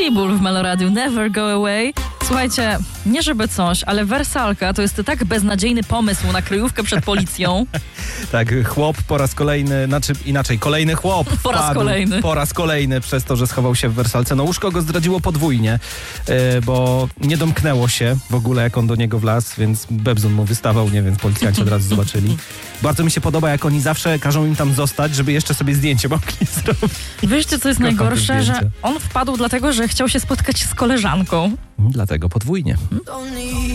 Pitbull w Meloradiu, Never Go Away. Słuchajcie, nie żeby coś, ale Wersalka to jest tak beznadziejny pomysł na kryjówkę przed policją. Tak, chłop po raz kolejny, znaczy inaczej, kolejny chłop po raz kolejny przez to, że schował się w Wersalce. No łóżko go zdradziło podwójnie, bo nie domknęło się w ogóle, jak on do niego wlazł, więc bebzun mu wystawał, nie wiem, policjanci od razu zobaczyli. Bardzo mi się podoba, jak oni zawsze każą im tam zostać, żeby jeszcze sobie zdjęcie mogli zrobić. Wiecie, co jest najgorsze? Że on wpadł dlatego, że chciał się spotkać z koleżanką. Dlatego podwójnie.